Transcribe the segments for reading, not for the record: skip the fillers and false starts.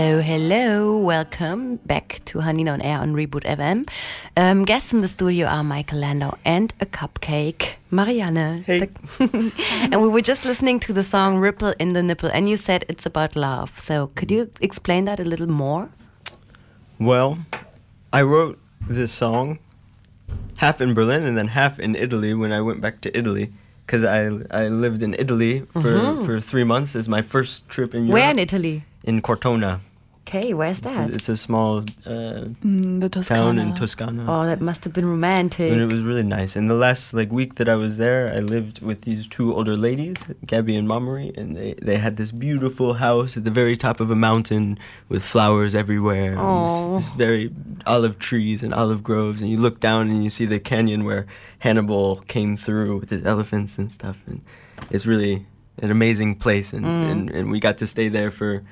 Hello, welcome back to Hanina on Air on Reboot FM. Guests in the studio are Michael Landau and a cupcake, Marianne. Hey. And we were just listening to the song Ripple in the Nipple, and you said it's about love. So could you explain that a little more? Well, I wrote this song half in Berlin and then half in Italy when I went back to Italy. Because I lived in Italy for 3 months as my first trip in Europe. Where in Italy? In Cortona. Okay, where's that? It's a small the town in Toscana. Oh, that must have been romantic. And it was really nice. And the last week that I was there, I lived with these two older ladies, Gabby and Mamori, and they had this beautiful house at the very top of a mountain with flowers everywhere. And this very olive trees and olive groves. And you look down and you see the canyon where Hannibal came through with his elephants and stuff. And it's really an amazing place. And we got to stay there for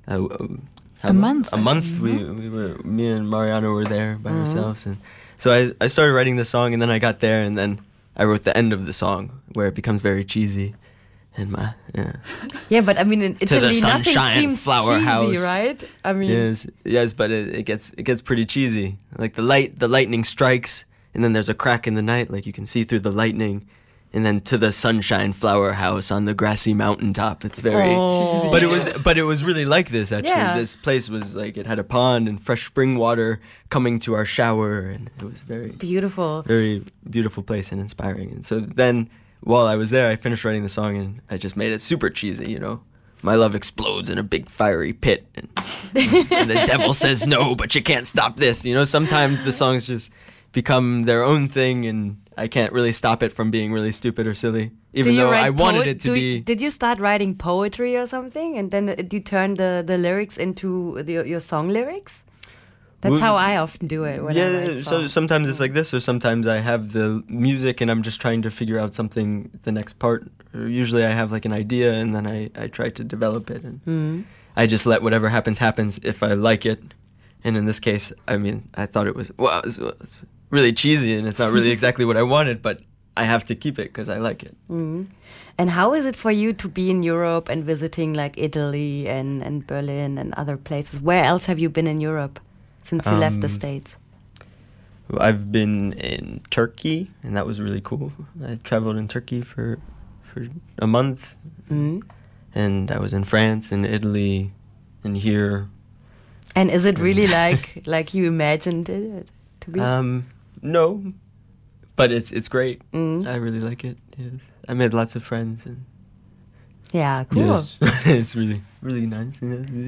a month. A month. Me and Mariana were there by ourselves, and so I started writing the song, and then I got there, and then I wrote the end of the song where it becomes very cheesy, and yeah, but I mean in Italy nothing seems flower cheesy, house. right? I mean yes, but it gets pretty cheesy. Like the lightning strikes, and then there's a crack in the night, like you can see through the lightning. And then to the sunshine flower house on the grassy mountaintop. It's very, but it was really like this actually. Yeah. This place was like it had a pond and fresh spring water coming to our shower, and it was very beautiful place and inspiring. And so then, while I was there, I finished writing the song, and I just made it super cheesy. You know, my love explodes in a big fiery pit, and the devil says no, but you can't stop this. You know, sometimes the songs just become their own thing, and I can't really stop it from being really stupid or silly, even though I wanted it to be. Did you start writing poetry or something, and then you turn the lyrics into your song lyrics? That's how I often do it when I write songs. So sometimes it's like this, or sometimes I have the music and I'm just trying to figure out something, the next part. Or usually I have like an idea and then I try to develop it, and I just let whatever happens if I like it. And in this case, I mean, I thought it was it's really cheesy and it's not really exactly what I wanted, but I have to keep it because I like it. And how is it for you to be in Europe and visiting like Italy and Berlin and other places? Where else have you been in Europe since you left the States? I've been in Turkey, and that was really cool. I traveled in Turkey for a month, and I was in France and Italy and here. And is it really like you imagined it to be? No, but it's great. I really like it. Yes, I made lots of friends. And yeah, cool. Yes. It's really nice.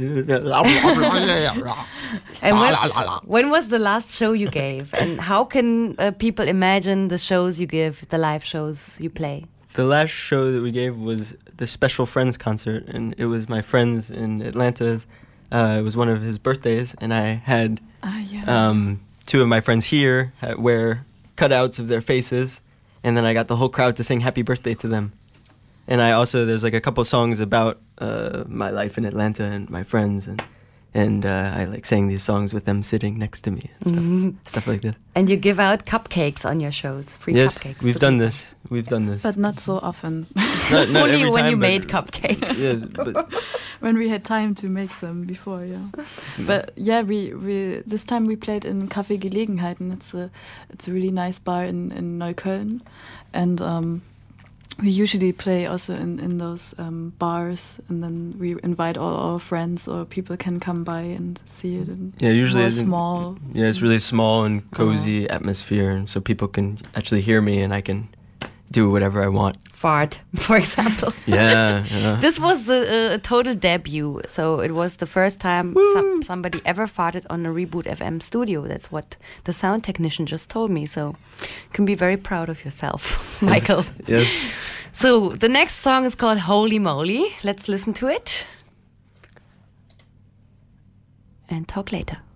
And when was the last show you gave? And how can people imagine the shows you give, the live shows you play? The last show that we gave was the Special Friends concert, and it was my friends in Atlanta. It was one of his birthdays, and I had two of my friends here wear cutouts of their faces, and then I got the whole crowd to sing happy birthday to them. And I also, there's like a couple songs about my life in Atlanta and my friends, and I like sang these songs with them sitting next to me and stuff like this. And you give out cupcakes on your shows, free cupcakes. Yes, we've done this. But not so often. Not only when time, you made cupcakes. Yeah, but when we had time to make them before, yeah. But yeah, we this time we played in Café Gelegenheit, and it's a really nice bar in Neukölln, and we usually play also in those bars, and then we invite all our friends, or people can come by and see it. And usually it's small. Yeah, it's really small and cozy atmosphere, and so people can actually hear me, and I can do whatever I want. Fart, for example. Yeah. This was the total debut, so it was the first time somebody ever farted on a Reboot FM studio. That's what the sound technician just told me, so you can be very proud of yourself, Michael. Yes. So the next song is called Holy Moly. Let's listen to it and talk later.